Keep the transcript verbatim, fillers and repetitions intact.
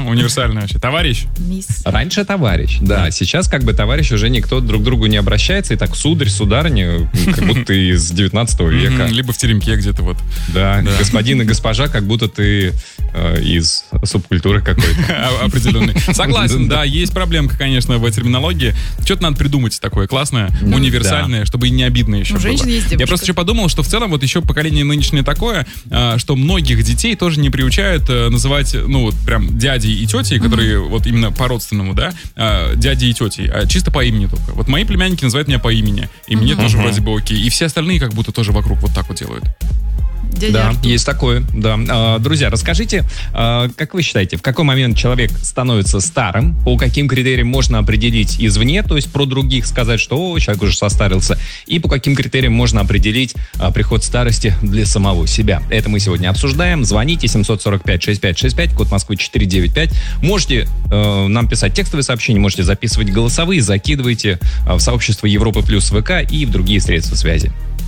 универсальное вообще. Товарищ? Мисс. Раньше товарищ, да. Да. Сейчас как бы товарищ уже никто друг к другу не обращается. И так сударь, сударыня, как будто ты из девятнадцатого века. Мгм, либо в теремке где-то вот. Да, Да. господин и госпожа, как будто ты э, из субкультуры какой-то. А- Определенный. Согласен, да, есть проблемка, конечно, в терминологии. Что-то надо придумать такое классное, универсальное, чтобы и не обидно еще У было. женщин есть Я девушка. просто еще подумал, что в целом вот еще поколение нынешнее такое, а, что многих детей тоже не приучают э, называть, ну, вот прям дядей и тетей, которые вот именно по-родственному, да, а, дядей и тетей, а чисто по имени только. Вот мои племянники называют меня по имени, и мне тоже вроде бы окей. И все остальные как будто тоже вокруг вот так вот делают. Дядя Да, Артур. есть такое, да. А, друзья, расскажите, а, как вы считаете, в какой момент человек становится старым, по каким критериям можно определить извне, то есть про других сказать, что о, человек уже состарился, и по каким критериям можно определить а, приход старости для самого себя. Это мы сегодня обсуждаем. Звоните семьсот сорок пять шестьдесят пять шестьдесят пять, код Москвы четыре девять пять. Можете э, нам писать текстовые сообщения, можете записывать голосовые, закидывайте э, в сообщество Европы плюс ВК и в другие средства связи.